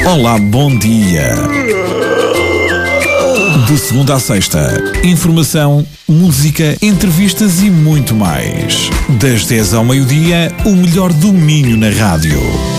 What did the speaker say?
Olá, bom dia. De segunda à sexta, informação, música, entrevistas e muito mais. Das 10 ao meio-dia, o melhor do Minho na rádio.